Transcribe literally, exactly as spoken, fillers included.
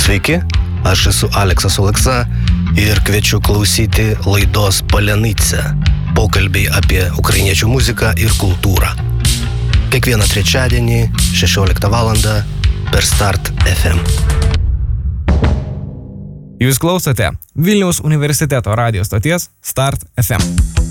Sveiki, aš esu Aleksas Oleksa ir kviečiu klausyti laidos Palenice. Pokalbiai apie ukrainiečių muziką ir kultūrą. Kiekvieną trečiadienį šešioliktą valandą per Start F M. Jūs klausote Vilniaus universiteto radijo stoties Start F M.